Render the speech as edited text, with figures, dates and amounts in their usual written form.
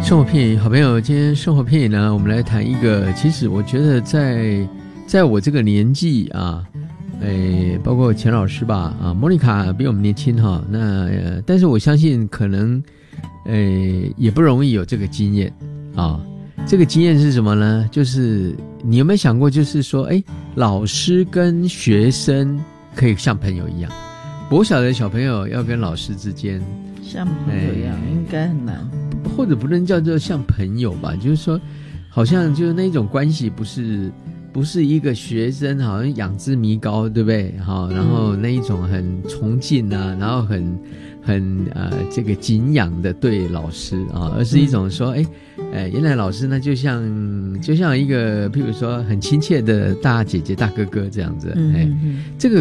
生活片语好朋友，今天生活片语呢，我们来谈一个，其实我觉得在我这个年纪啊，包括钱老师吧，啊，莫妮卡比我们年轻哈，但是我相信可能，也不容易有这个经验啊。这个经验是什么呢？就是你有没有想过，就是说，老师跟学生可以像朋友一样，国小的小朋友要跟老师之间像朋友一样，应该很难。 或者不能叫做像朋友吧，就是说好像就是那种关系不是一个学生好像仰之弥高，对不对？好，然后那一种很崇敬啊，然后很这个敬仰的对老师啊，而是一种说原来老师呢就像一个譬如说很亲切的大姐姐大哥哥这样子，这个